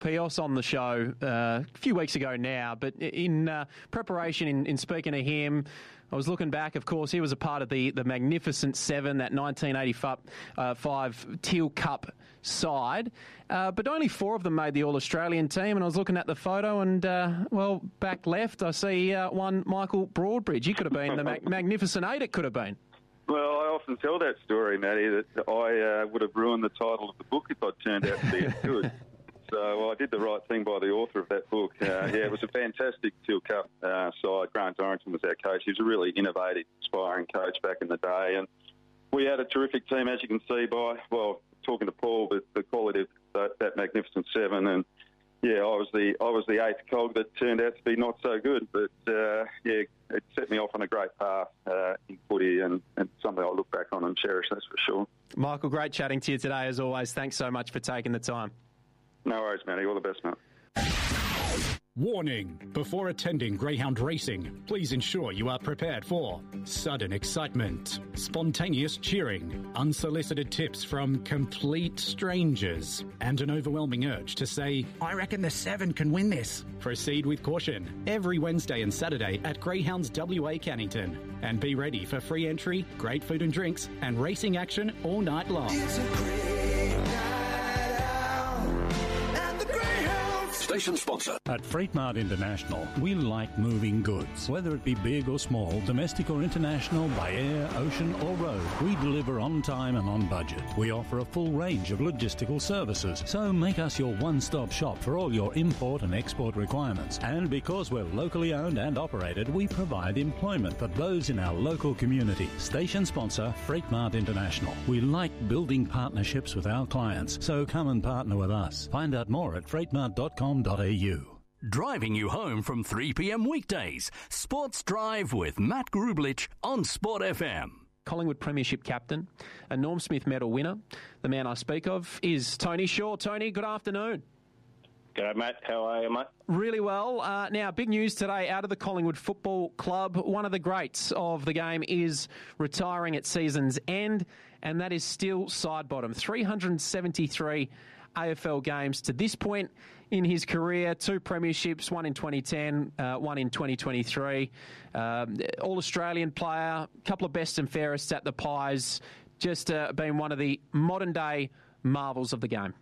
Pios on the show a few weeks ago now, but in preparation in speaking to him, I was looking back. Of course, he was a part of the Magnificent Seven, that 1985 Teal Cup side, but only 4 of them made the All-Australian team, and I was looking at the photo, and, back left, I see one Michael Broadbridge. He could have been the Magnificent Eight, it could have been. Well, I often tell that story, Matty, that I would have ruined the title of the book if I'd turned out to be as good. So I did the right thing by the author of that book. It was a fantastic Teal Cup side. Grant Dorrington was our coach. He was a really innovative, inspiring coach back in the day. And we had a terrific team, as you can see by, talking to Paul, the quality of that Magnificent Seven. And, I was the 8th cog that turned out to be not so good. But, it set me off on a great path in footy and something I'll look back on and cherish, that's for sure. Michael, great chatting to you today, as always. Thanks so much for taking the time. No worries, Matty. All the best, mate. Warning! Before attending greyhound racing, please ensure you are prepared for sudden excitement, spontaneous cheering, unsolicited tips from complete strangers, and an overwhelming urge to say, "I reckon the 7 can win this." Proceed with caution every Wednesday and Saturday at Greyhounds WA Cannington. And be ready for free entry, great food and drinks, and racing action all night long. It's a great night out at the Greyhounds. Station sponsor. At Freight Mart International, we like moving goods. Whether it be big or small, domestic or international, by air, ocean or road, we deliver on time and on budget. We offer a full range of logistical services, so make us your one-stop shop for all your import and export requirements. And because we're locally owned and operated, we provide employment for those in our local community. Station sponsor, Freight Mart International. We like building partnerships with our clients, so come and partner with us. Find out more at freightmart.com.au. Driving you home from 3 p.m. weekdays. Sports Drive with Matt Grublich on Sport FM. Collingwood Premiership captain, a Norm Smith medal winner. The man I speak of is Tony Shaw. Tony, good afternoon. G'day, Matt. How are you, mate? Really well. Now, big news today out of the Collingwood Football Club. One of the greats of the game is retiring at season's end, and that is Steele Sidebottom. 373 AFL games to this point in his career. 2 premierships, one in 2010, one in 2023. All-Australian player, couple of best and fairest at the Pies. Just been one of the modern-day marvels of the game.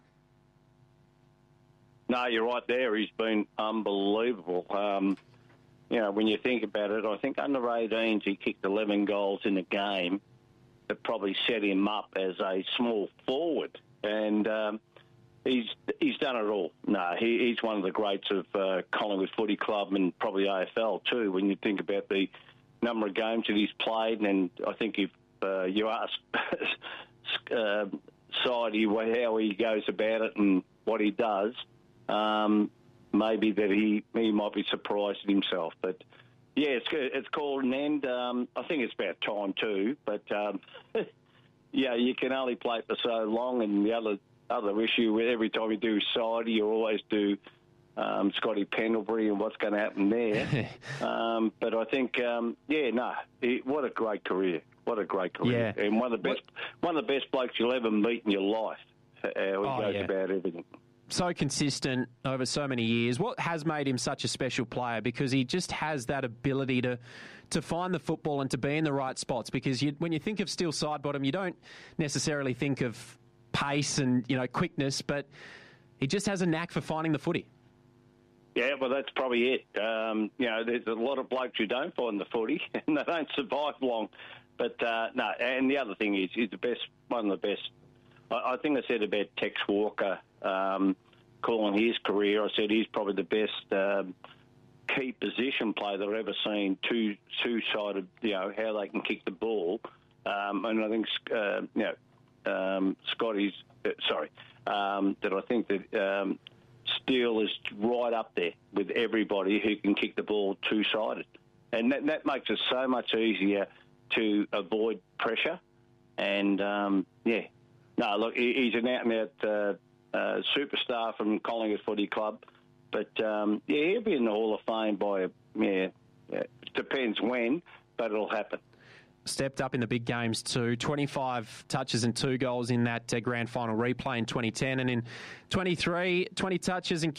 No, you're right there. He's been unbelievable. When you think about it, I think under 18s he kicked 11 goals in a game that probably set him up as a small forward. And he's done it all. No, he's one of the greats of Collingwood Footy Club and probably AFL too, when you think about the number of games that he's played. And I think if you ask Sidey how he goes about it and what he does, maybe that he might be surprised at himself. But yeah, it's called an end. I think it's about time too. But you can only play for so long. And the other issue with every time you do Sidey, you always do Scotty Pendlebury and what's going to happen there. But I think, what a great career. What a great career. Yeah. And one of the best blokes you'll ever meet in your life. How he goes about everything. So consistent over so many years. What has made him such a special player? Because he just has that ability to find the football and to be in the right spots. Because when you think of Steele Sidebottom, you don't necessarily think of pace and quickness, but he just has a knack for finding the footy. Yeah, well, that's probably it. There's a lot of blokes who don't find the footy and they don't survive long. But no, and the other thing is he's one of the best. I think I said about Tex Walker calling his career. I said he's probably the best key position player that I've ever seen. Two-sided, how they can kick the ball. And I think Scotty's that I think that Steele is right up there with everybody who can kick the ball two-sided, and that makes it so much easier to avoid pressure. And no, look, he's an out-and-out superstar from Collingwood Footy Club. But, he'll be in the Hall of Fame by, depends when, but it'll happen. stepped up in the big games too. 25 touches and 2 goals in that grand final replay in 2010. And in 23, 20 touches and